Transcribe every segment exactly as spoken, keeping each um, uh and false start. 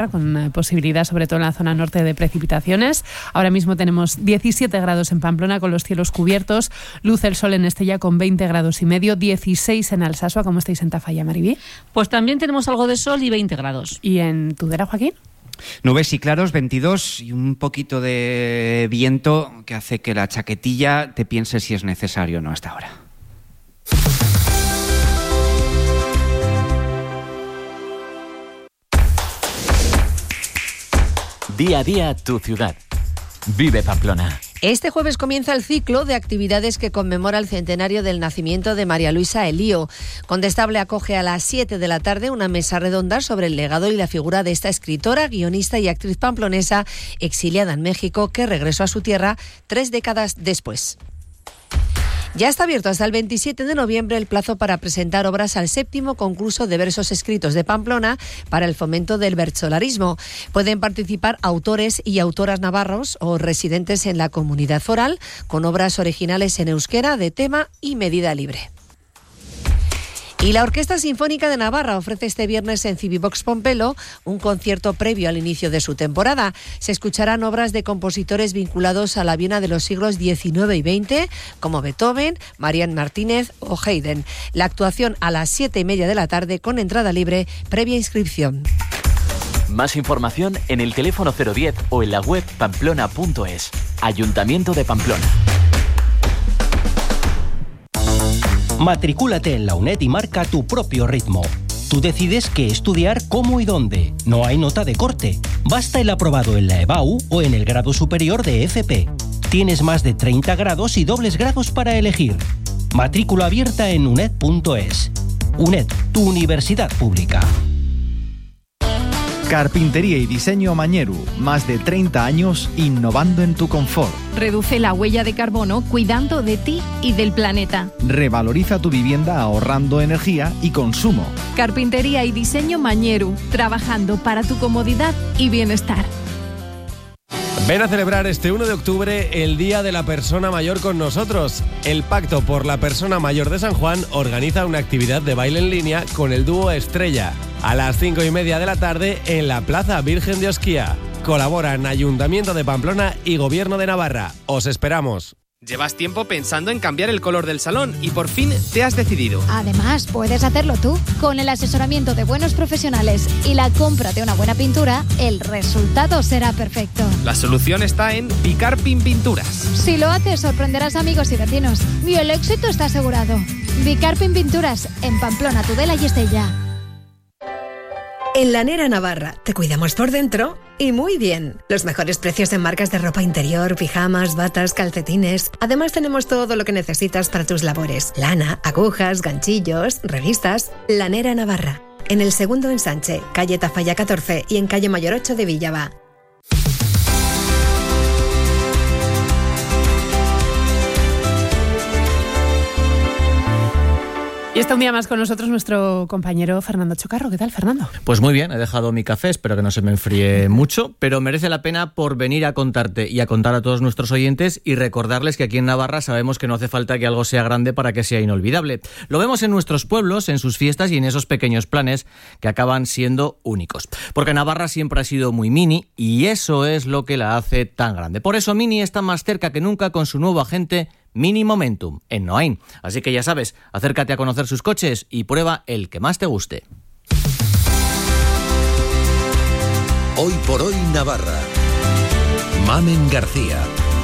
con posibilidad sobre todo en la zona norte de precipitaciones. Ahora mismo tenemos diecisiete grados en Pamplona con los cielos cubiertos, luce el sol en Estella con veinte grados y medio, dieciséis en Alsasua. ¿Cómo estáis en Tafalla, Maribí? Pues también tenemos algo de sol y veinte grados. ¿Y en Tudela, Joaquín? Nubes y claros, veintidós, y un poquito de viento que hace que la chaquetilla te piense si es necesario o no hasta ahora. Día a día, tu ciudad. Vive Pamplona. Este jueves comienza el ciclo de actividades que conmemora el centenario del nacimiento de María Luisa Elío. Condestable acoge a las siete de la tarde una mesa redonda sobre el legado y la figura de esta escritora, guionista y actriz pamplonesa exiliada en México que regresó a su tierra tres décadas después. Ya está abierto hasta el veintisiete de noviembre el plazo para presentar obras al séptimo concurso de versos escritos de Pamplona para el fomento del versolarismo. Pueden participar autores y autoras navarros o residentes en la comunidad foral con obras originales en euskera de tema y medida libre. Y la Orquesta Sinfónica de Navarra ofrece este viernes en Civivox Pompelo un concierto previo al inicio de su temporada. Se escucharán obras de compositores vinculados a la Viena de los siglos diecinueve y veinte, como Beethoven, Marian Martínez o Haydn. La actuación a las siete y media de la tarde con entrada libre, previa inscripción. Más información en el teléfono cero diez o en la web pamplona punto es. Ayuntamiento de Pamplona. Matricúlate en la UNED y marca tu propio ritmo. Tú decides qué estudiar, cómo y dónde. No hay nota de corte. Basta el aprobado en la EBAU o en el grado superior de F P. Tienes más de treinta grados y dobles grados para elegir. Matrícula abierta en uned punto es. UNED, tu universidad pública. Carpintería y diseño Mañeru. Más de treinta años innovando en tu confort. Reduce la huella de carbono cuidando de ti y del planeta. Revaloriza tu vivienda ahorrando energía y consumo. Carpintería y diseño Mañeru. Trabajando para tu comodidad y bienestar. Ven a celebrar este uno de octubre el Día de la Persona Mayor con nosotros. El Pacto por la Persona Mayor de San Juan organiza una actividad de baile en línea con el dúo Estrella a las cinco y media de la tarde en la Plaza Virgen de Osquía. Colaboran Ayuntamiento de Pamplona y Gobierno de Navarra. Os esperamos. Llevas tiempo pensando en cambiar el color del salón y por fin te has decidido. Además, puedes hacerlo tú. Con el asesoramiento de buenos profesionales y la compra de una buena pintura, el resultado será perfecto. La solución está en Bicarpin Pinturas. Si lo haces, sorprenderás amigos y vecinos. Y el éxito está asegurado. Bicarpin Pinturas, en Pamplona, Tudela y Estella. En Lanera Navarra te cuidamos por dentro y muy bien. Los mejores precios en marcas de ropa interior, pijamas, batas, calcetines. Además tenemos todo lo que necesitas para tus labores. Lana, agujas, ganchillos, revistas. Lanera Navarra. En el segundo ensanche, calle Tafalla catorce y en calle Mayor ocho de Villava. Y está un día más con nosotros nuestro compañero Fernando Chocarro. ¿Qué tal, Fernando? Pues muy bien, he dejado mi café, espero que no se me enfríe mucho, pero merece la pena por venir a contarte y a contar a todos nuestros oyentes y recordarles que aquí en Navarra sabemos que no hace falta que algo sea grande para que sea inolvidable. Lo vemos en nuestros pueblos, en sus fiestas y en esos pequeños planes que acaban siendo únicos. Porque Navarra siempre ha sido muy mini y eso es lo que la hace tan grande. Por eso Mini está más cerca que nunca con su nuevo agente Mini Momentum, en Noain. Así que ya sabes, acércate a conocer sus coches y prueba el que más te guste. Hoy por hoy Navarra. Mamen García.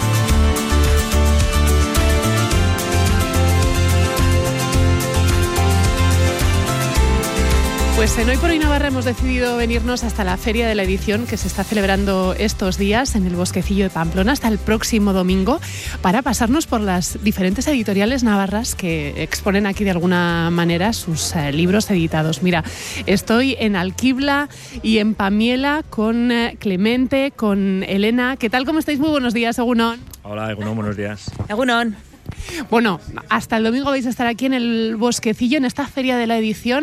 Pues en Hoy por Hoy Navarra hemos decidido venirnos hasta la Feria de la Edición que se está celebrando estos días en el Bosquecillo de Pamplona hasta el próximo domingo para pasarnos por las diferentes editoriales navarras que exponen aquí de alguna manera sus eh, libros editados. Mira, estoy en Alquibla y en Pamiela con eh, Clemente, con Elena. ¿Qué tal? ¿Cómo estáis? Muy buenos días, Egunon. Hola, Egunon, buenos días. Egunon. Bueno, hasta el domingo vais a estar aquí en el Bosquecillo, en esta Feria de la Edición.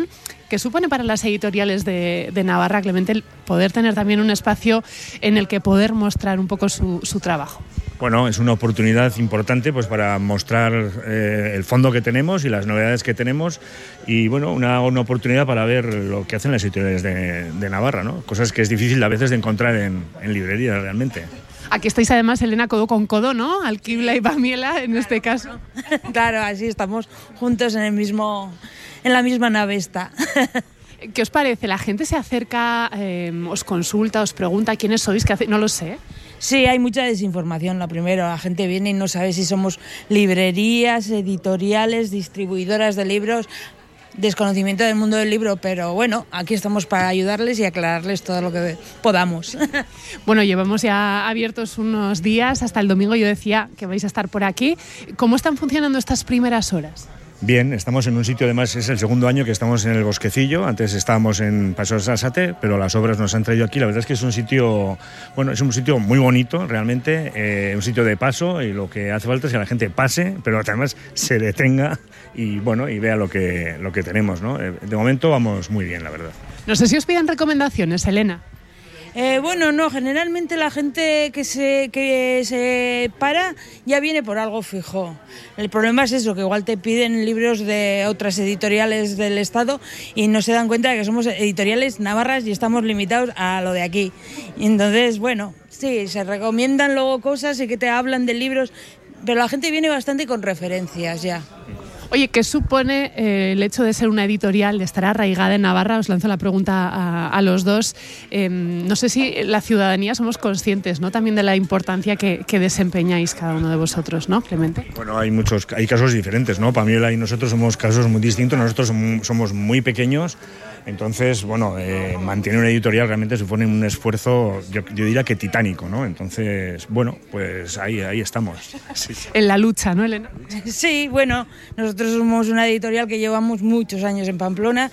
¿Qué supone para las editoriales de, de Navarra, Clemente, el poder tener también un espacio en el que poder mostrar un poco su, su trabajo? Bueno, es una oportunidad importante pues para mostrar eh, el fondo que tenemos y las novedades que tenemos y bueno, una, una oportunidad para ver lo que hacen las editoriales de, de Navarra, ¿no? Cosas que es difícil a veces de encontrar en, en librerías realmente. Aquí estáis además, Elena, codo con codo, ¿no? Alquibla y Pamiela en este caso. Claro, así estamos juntos en el mismo, en la misma nave esta. ¿Qué os parece? ¿La gente se acerca, eh, os consulta, os pregunta quiénes sois? ¿Qué hace? No lo sé. Sí, hay mucha desinformación. La primera, la gente viene y no sabe si somos librerías, editoriales, distribuidoras de libros, desconocimiento del mundo del libro, pero bueno, aquí estamos para ayudarles y aclararles todo lo que podamos. Bueno, llevamos ya abiertos unos días, hasta el domingo yo decía que vais a estar por aquí. ¿Cómo están funcionando estas primeras horas? Bien, estamos en un sitio, además es el segundo año que estamos en el Bosquecillo, antes estábamos en Paseo Sarsate, pero las obras nos han traído aquí, la verdad es que es un sitio, bueno, es un sitio muy bonito realmente, eh, un sitio de paso y lo que hace falta es que la gente pase, pero además se detenga y bueno, y vea lo que, lo que tenemos, ¿no? De momento vamos muy bien, la verdad. No sé si os piden recomendaciones, Elena. Eh, bueno, no, generalmente la gente que se, que se para ya viene por algo fijo. El problema es eso, que igual te piden libros de otras editoriales del Estado y no se dan cuenta de que somos editoriales navarras y estamos limitados a lo de aquí. Y entonces, bueno, sí, se recomiendan luego cosas y que te hablan de libros, pero la gente viene bastante con referencias ya. Oye, ¿qué supone eh, el hecho de ser una editorial, de estar arraigada en Navarra? Os lanzo la pregunta a, a los dos. Eh, no sé si la ciudadanía somos conscientes, ¿no?, también de la importancia que, que desempeñáis cada uno de vosotros, ¿no, Clemente? Bueno, hay muchos, hay casos diferentes, ¿no? Pamiela y nosotros somos casos muy distintos. Nosotros somos muy pequeños. Entonces, bueno, eh, mantener una editorial realmente supone un esfuerzo, yo, yo diría que titánico, ¿no? Entonces, bueno, pues ahí, ahí estamos. Sí. En la lucha, ¿no, Elena? Sí, bueno, nosotros somos una editorial que llevamos muchos años en Pamplona.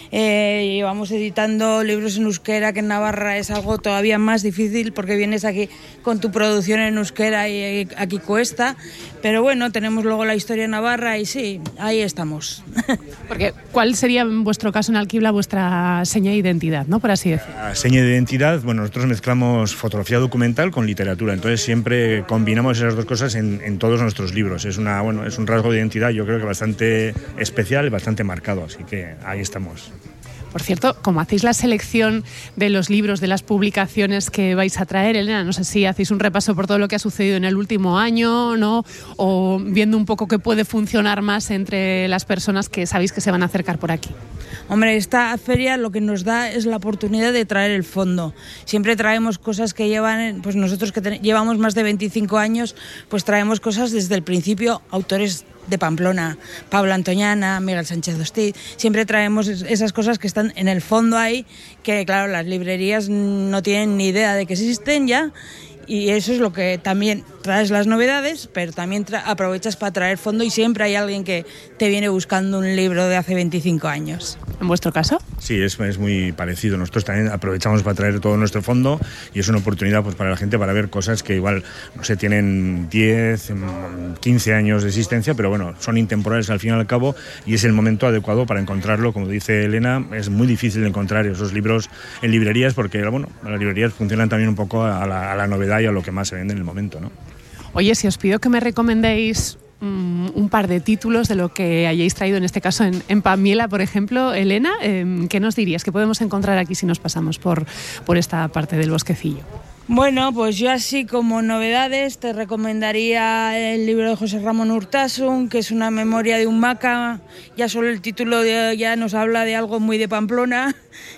Eh, llevamos editando libros en euskera, que en Navarra es algo todavía más difícil porque vienes aquí con tu producción en euskera y aquí cuesta, pero bueno, tenemos luego la historia en Navarra y sí, ahí estamos. Porque, ¿cuál sería en vuestro caso en Alquibla vuestra seña de identidad, ¿no?, por así decirlo? La seña de identidad, bueno, nosotros mezclamos fotografía documental con literatura, entonces siempre combinamos esas dos cosas en, en todos nuestros libros. Es una, bueno, es un rasgo de identidad, yo creo que bastante especial y bastante marcado, así que ahí estamos. Por cierto, como hacéis la selección de los libros, de las publicaciones que vais a traer, Elena, no sé si hacéis un repaso por todo lo que ha sucedido en el último año, ¿no?, o viendo un poco qué puede funcionar más entre las personas que sabéis que se van a acercar por aquí. Hombre, esta feria lo que nos da es la oportunidad de traer el fondo. Siempre traemos cosas que llevan, pues nosotros que te, llevamos más de veinticinco años, pues traemos cosas desde el principio, autores de Pamplona, Pablo Antoñana, Miguel Sánchez Dostí, siempre traemos esas cosas que están en el fondo ahí, que claro, las librerías no tienen ni idea de que existen ya, y eso es lo que también traes las novedades, pero también tra- aprovechas para traer fondo y siempre hay alguien que te viene buscando un libro de hace veinticinco años. ¿En vuestro caso? Sí, es, es muy parecido. Nosotros también aprovechamos para traer todo nuestro fondo y es una oportunidad pues para la gente para ver cosas que igual, no sé, tienen diez, quince años de existencia, pero bueno, son intemporales al fin y al cabo y es el momento adecuado para encontrarlo. Como dice Elena, es muy difícil encontrar esos libros en librerías porque, bueno, las librerías funcionan también un poco a la, a la novedad y a lo que más se vende en el momento, ¿no? Oye, si os pido que me recomendéis um, un par de títulos de lo que hayáis traído, en este caso en, en Pamiela, por ejemplo, Elena, eh, ¿qué nos dirías? ¿Qué podemos encontrar aquí si nos pasamos por, por esta parte del Bosquecillo? Bueno, pues yo así como novedades te recomendaría el libro de José Ramón Urtasun, que es una memoria de un maca. Ya solo el título de, ya nos habla de algo muy de Pamplona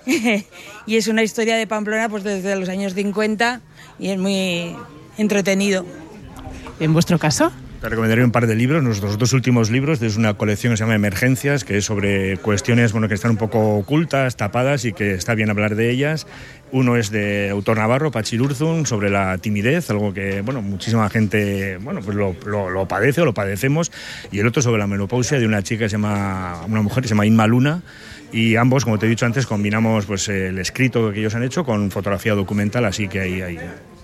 y es una historia de Pamplona pues desde los años cincuenta y es muy entretenido. ¿En vuestro caso? Te recomendaría un par de libros, nuestros dos últimos libros, es una colección que se llama Emergencias, que es sobre cuestiones bueno, que están un poco ocultas, tapadas y que está bien hablar de ellas. Uno es de autor navarro, Patxi Urzun, sobre la timidez, algo que bueno, muchísima gente bueno, pues lo, lo, lo padece o lo padecemos, y el otro sobre la menopausia de una chica que se llama, una mujer que se llama Inma Luna, y ambos, como te he dicho antes, combinamos pues el escrito que ellos han hecho con fotografía documental, así que ahí... ahí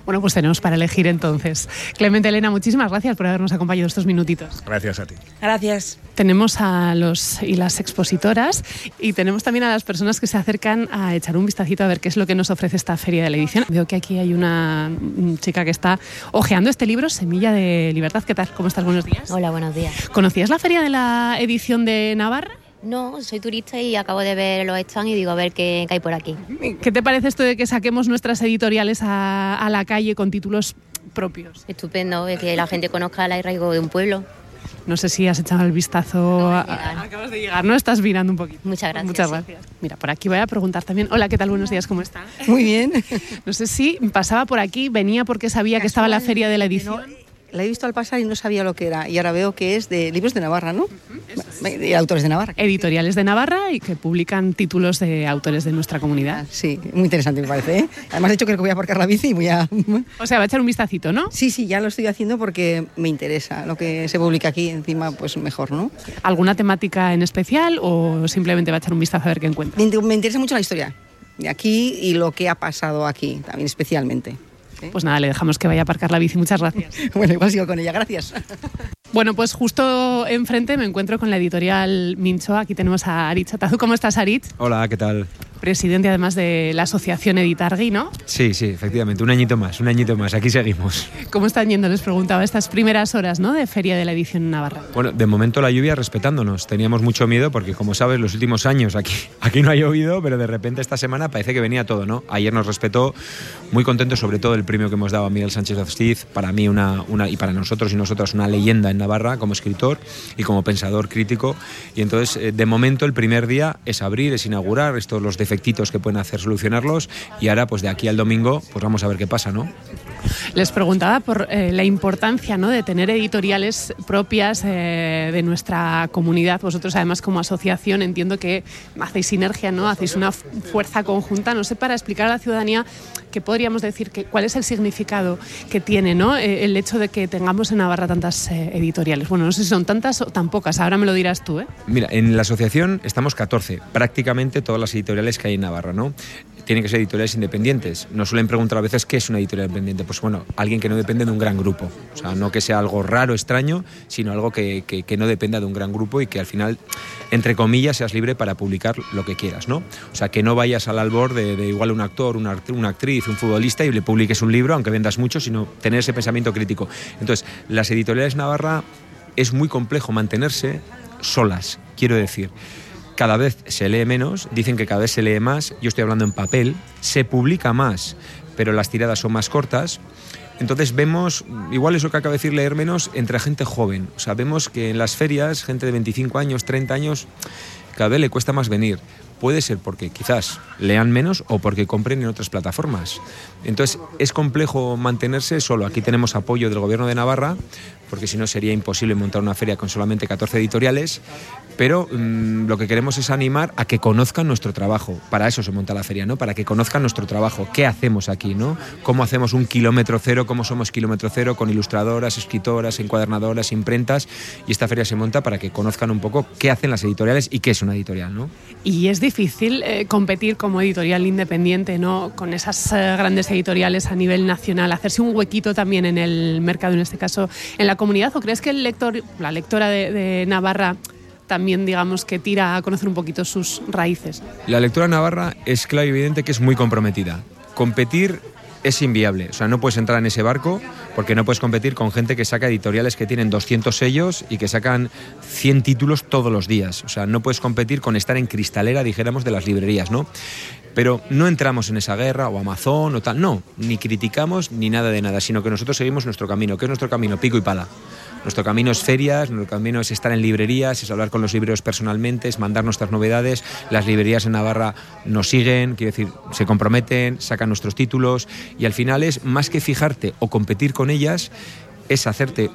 Bueno, pues tenemos para elegir entonces. Clemente, Elena, muchísimas gracias por habernos acompañado estos minutitos. Gracias a ti. Gracias. Tenemos a los y las expositoras y tenemos también a las personas que se acercan a echar un vistacito a ver qué es lo que nos ofrece esta Feria de la Edición. Veo que aquí hay una chica que está hojeando este libro, Semilla de Libertad. ¿Qué tal? ¿Cómo estás? Buenos días. Hola, buenos días. ¿Conocías la Feria de la Edición de Navarra? No, soy turista y acabo de ver los stands y digo a ver qué, qué hay por aquí. ¿Qué te parece esto de que saquemos nuestras editoriales a, a la calle con títulos propios? Estupendo, es que la gente conozca el arraigo de un pueblo. No sé si has echado el vistazo. A... Acabas de llegar, ¿no? Estás mirando un poquito. Muchas gracias. Muchas gracias. Sí. Mira, por aquí voy a preguntar también. Hola, ¿qué tal? Buenos días, ¿cómo está? Muy bien. No sé si pasaba por aquí, venía porque sabía Casual, que estaba la Feria de la Edición. No, la he visto al pasar y no sabía lo que era. Y ahora veo que es de libros de Navarra, ¿no? Uh-huh. De autores de Navarra. Editoriales de Navarra y que publican títulos de autores de nuestra comunidad. Sí, muy interesante me parece, ¿eh? Además he dicho que voy a aparcar la bici y voy a... O sea, va a echar un vistacito, ¿no? Sí, sí, ya lo estoy haciendo porque me interesa lo que se publica aquí, encima pues mejor, ¿no? ¿Alguna temática en especial o simplemente va a echar un vistazo a ver qué encuentra? Me, me interesa mucho la historia de aquí y lo que ha pasado aquí, también especialmente. Pues nada, le dejamos que vaya a aparcar la bici. Muchas gracias. Bueno, igual sigo con ella. Gracias. Bueno, pues justo enfrente me encuentro con la editorial Mincho. Aquí tenemos a Aritz Atazu. ¿Cómo estás, Aritz? Hola, ¿qué tal? Presidente además de la asociación Editargui, ¿no? Sí, sí, efectivamente. Un añito más, un añito más. Aquí seguimos. ¿Cómo están yendo? Les preguntaba estas primeras horas, ¿no?, de Feria de la Edición en Navarra. Bueno, de momento la lluvia respetándonos. Teníamos mucho miedo porque, como sabes, los últimos años aquí, aquí no ha llovido, pero de repente esta semana parece que venía todo, ¿no? Ayer nos respetó, muy contentos sobre todo el premio que hemos dado a Miguel Sánchez Astiz, para mí una, una y para nosotros y nosotras una leyenda en Navarra como escritor y como pensador crítico. Y entonces, de momento, el primer día es abrir, es inaugurar estos los defectitos que pueden hacer, solucionarlos, y ahora pues de aquí al domingo pues vamos a ver qué pasa, ¿no? Les preguntaba por eh, la importancia, ¿no?, de tener editoriales propias eh, de nuestra comunidad. Vosotros además como asociación entiendo que hacéis sinergia, ¿no?, hacéis una fuerza conjunta, no sé, para explicar a la ciudadanía qué podríamos decir, que, cuál es el significado que tiene, ¿no?, eh, el hecho de que tengamos en Navarra tantas eh, editoriales. Bueno, no sé si son tantas o tan pocas, ahora me lo dirás tú, ¿eh? Mira, en la asociación estamos catorce, prácticamente todas las editoriales que hay en Navarra, ¿no? Tienen que ser editoriales independientes. Nos suelen preguntar a veces qué es una editorial independiente. Pues bueno, alguien que no depende de un gran grupo. O sea, no que sea algo raro, extraño, sino algo que, que, que no dependa de un gran grupo y que al final, entre comillas, seas libre para publicar lo que quieras, ¿no? O sea, que no vayas al albor de, de igual un actor, una, una actriz, un futbolista y le publiques un libro, aunque vendas mucho, sino tener ese pensamiento crítico. Entonces, las editoriales Navarra es muy complejo mantenerse solas, quiero decir. Cada vez se lee menos, dicen que cada vez se lee más, yo estoy hablando en papel, se publica más, pero las tiradas son más cortas. Entonces vemos, igual eso que acabo de decir, leer menos entre gente joven. O sea, vemos que en las ferias, gente de veinticinco años, treinta años, cada vez le cuesta más venir. Puede ser porque quizás lean menos o porque compren en otras plataformas. Entonces es complejo mantenerse solo. Aquí tenemos apoyo del Gobierno de Navarra, porque si no sería imposible montar una feria con solamente catorce editoriales, pero mmm, lo que queremos es animar a que conozcan nuestro trabajo. Para eso se monta la feria, ¿no? Para que conozcan nuestro trabajo. ¿Qué hacemos aquí, no? ¿Cómo hacemos un kilómetro cero? ¿Cómo somos kilómetro cero? Con ilustradoras, escritoras, encuadernadoras, imprentas. Y esta feria se monta para que conozcan un poco qué hacen las editoriales y qué es una editorial, ¿no? Y es difícil eh, competir como editorial independiente, ¿no?, con esas eh, grandes editoriales a nivel nacional, hacerse un huequito también en el mercado, en este caso en la comunidad. ¿O crees que el lector, la lectora de, de Navarra también, digamos, que tira a conocer un poquito sus raíces? La lectora navarra es claro y evidente que es muy comprometida. Competir es inviable, o sea, no puedes entrar en ese barco porque no puedes competir con gente que saca editoriales que tienen doscientos sellos y que sacan cien títulos todos los días. O sea, no puedes competir con estar en cristalera, dijéramos, de las librerías, ¿no? Pero no entramos en esa guerra o Amazon o tal, no, ni criticamos ni nada de nada, sino que nosotros seguimos nuestro camino. ¿Qué es nuestro camino? Pico y pala. Nuestro camino es ferias, nuestro camino es estar en librerías, es hablar con los libreros personalmente, es mandar nuestras novedades. Las librerías en Navarra nos siguen, quiero decir, se comprometen, sacan nuestros títulos y al final es más que fijarte o competir con ellas, es hacerte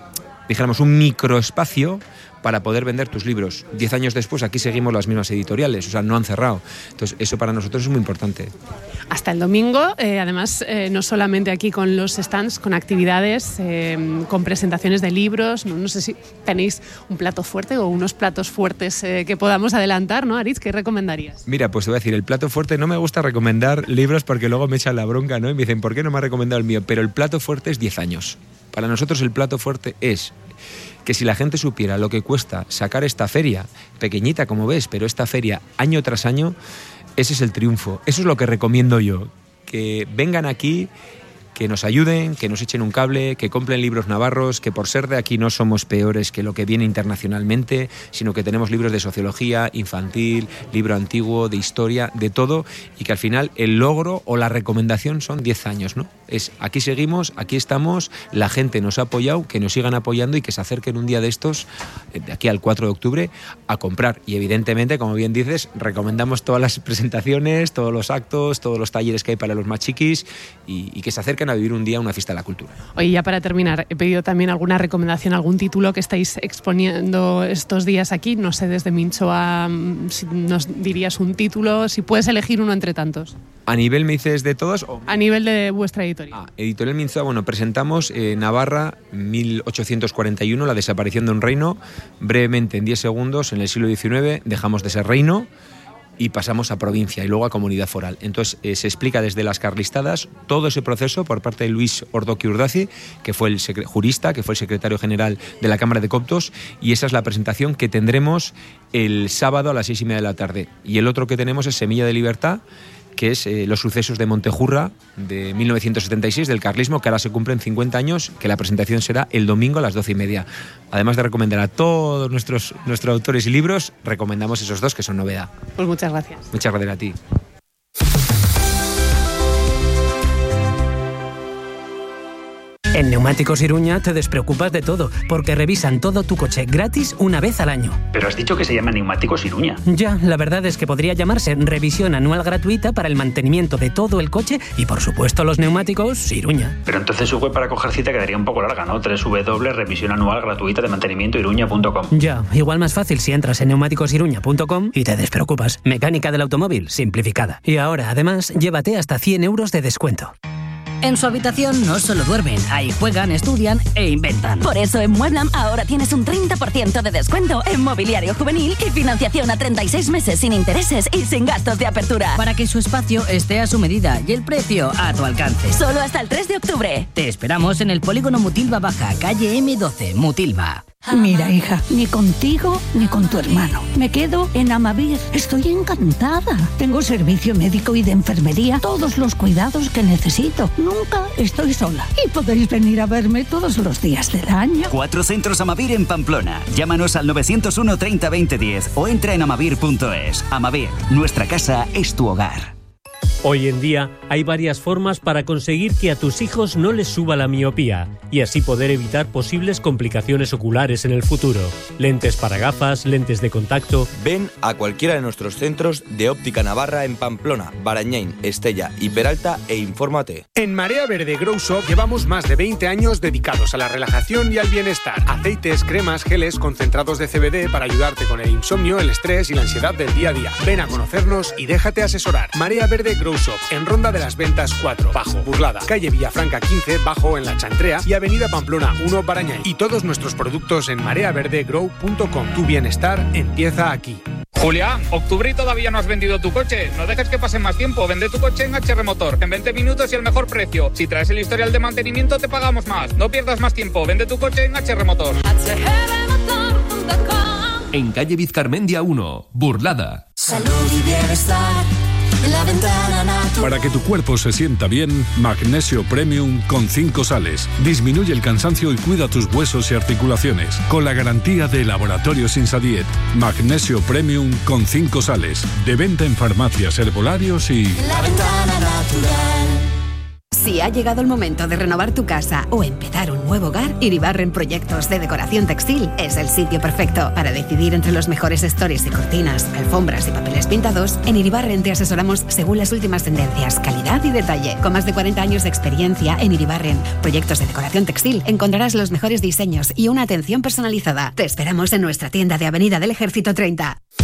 dijéramos, un microespacio para poder vender tus libros. Diez años después, aquí seguimos las mismas editoriales, o sea, no han cerrado. Entonces, eso para nosotros es muy importante. Hasta el domingo, eh, además, eh, no solamente aquí con los stands, con actividades, eh, con presentaciones de libros. No, no sé si tenéis un plato fuerte o unos platos fuertes eh, que podamos adelantar, ¿no, Aritz? ¿Qué recomendarías? Mira, pues te voy a decir, el plato fuerte, no me gusta recomendar libros porque luego me echan la bronca, ¿no? Y me dicen, ¿por qué no me ha recomendado el mío? Pero el plato fuerte es diez años. Para nosotros el plato fuerte es que si la gente supiera lo que cuesta sacar esta feria, pequeñita como ves, pero esta feria año tras año, ese es el triunfo. Eso es lo que recomiendo yo, que vengan aquí, que nos ayuden, que nos echen un cable, que compren libros navarros, que por ser de aquí no somos peores que lo que viene internacionalmente, sino que tenemos libros de sociología, infantil, libro antiguo, de historia, de todo, y que al final el logro o la recomendación son diez años, ¿no? Es aquí seguimos, aquí estamos, la gente nos ha apoyado, que nos sigan apoyando y que se acerquen un día de estos, de aquí al cuatro de octubre, a comprar. Y evidentemente, como bien dices, recomendamos todas las presentaciones, todos los actos, todos los talleres que hay para los más chiquis y, y que se acerquen a vivir un día una fiesta de la cultura. Oye, ya para terminar, he pedido también alguna recomendación, algún título que estáis exponiendo estos días aquí. No sé, desde Minchoa, si nos dirías un título, si puedes elegir uno entre tantos. ¿A nivel me dices de todos? O... A nivel de vuestra editorial. Ah, Editorial Minchoa, bueno, presentamos eh, Navarra, mil ochocientos cuarenta y uno, la desaparición de un reino. Brevemente, en diez segundos, en el siglo diecinueve, dejamos de ser reino y pasamos a provincia y luego a comunidad foral. Entonces eh, se explica desde las carlistadas todo ese proceso por parte de Luis Ordoqui Urdaci, que fue el secre- jurista, que fue el secretario general de la Cámara de Coptos, y esa es la presentación que tendremos el sábado a las seis y media de la tarde. Y el otro que tenemos es Semilla de Libertad, que es eh, los sucesos de Montejurra de mil novecientos setenta y seis, del carlismo, que ahora se cumplen cincuenta años, que la presentación será el domingo a las doce y media. Además de recomendar a todos nuestros, nuestros autores y libros, recomendamos esos dos que son novedad. Pues muchas gracias. Muchas gracias a ti. En Neumáticos Iruña te despreocupas de todo, porque revisan todo tu coche gratis una vez al año. Pero has dicho que se llama Neumáticos Iruña. Ya, la verdad es que podría llamarse revisión anual gratuita para el mantenimiento de todo el coche y, por supuesto, los neumáticos Iruña. Pero entonces su web para coger cita quedaría un poco larga, ¿no? doble u doble u doble u punto revisión anual gratuita de mantenimiento iruña punto com. Ya, igual más fácil si entras en neumáticos iruña punto com y te despreocupas. Mecánica del automóvil simplificada. Y ahora, además, llévate hasta cien euros de descuento. En su habitación no solo duermen, ahí juegan, estudian e inventan. Por eso en Mueblam ahora tienes un treinta por ciento de descuento en mobiliario juvenil y financiación a treinta y seis meses sin intereses y sin gastos de apertura. Para que su espacio esté a su medida y el precio a tu alcance. Solo hasta el tres de octubre. Te esperamos en el polígono Mutilva Baja, calle eme doce, Mutilva. Mira, hija, ni contigo ni con tu hermano. Me quedo en Amavir. Estoy encantada. Tengo servicio médico y de enfermería, todos los cuidados que necesito. Nunca estoy sola. Y podéis venir a verme todos los días del año. Cuatro centros Amavir en Pamplona. Llámanos al nueve cero uno, treinta, veinte, diez o entra en amavir punto es. Amavir, nuestra casa es tu hogar. Hoy en día hay varias formas para conseguir que a tus hijos no les suba la miopía y así poder evitar posibles complicaciones oculares en el futuro. Lentes para gafas, lentes de contacto. Ven a cualquiera de nuestros centros de Óptica Navarra en Pamplona, Barañáin, Estella y Peralta e infórmate. En Marea Verde Grow Shop llevamos más de veinte años dedicados a la relajación y al bienestar. Aceites, cremas, geles, concentrados de ce be de para ayudarte con el insomnio, el estrés y la ansiedad del día a día. Ven a conocernos y déjate asesorar. Marea Verde Grow Shop, en Ronda de las Ventas cuatro, Bajo, Burlada, calle Villafranca quince, Bajo en La Chantrea y avenida Pamplona uno, Barañáin. Y todos nuestros productos en marea verde grow punto com. Tu bienestar empieza aquí. Julián, octubre y todavía no has vendido tu coche. No dejes que pase más tiempo. Vende tu coche en H R Motor. En veinte minutos y el mejor precio. Si traes el historial de mantenimiento te pagamos más. No pierdas más tiempo. Vende tu coche en H R Motor. En calle Vizcarmendia uno, Burlada. Salud y bienestar. La ventana natural. Para que tu cuerpo se sienta bien, Magnesio Premium con cinco sales. Disminuye el cansancio y cuida tus huesos y articulaciones. Con la garantía de Laboratorios Insadiet. Magnesio Premium con cinco sales. De venta en farmacias, herbolarios y... La ventana natural. Si ha llegado el momento de renovar tu casa o empezar un nuevo hogar, Iribarren Proyectos de Decoración Textil es el sitio perfecto. Para decidir entre los mejores stories y cortinas, alfombras y papeles pintados, en Iribarren te asesoramos según las últimas tendencias, calidad y detalle. Con más de cuarenta años de experiencia en Iribarren Proyectos de Decoración Textil, encontrarás los mejores diseños y una atención personalizada. Te esperamos en nuestra tienda de Avenida del Ejército treinta.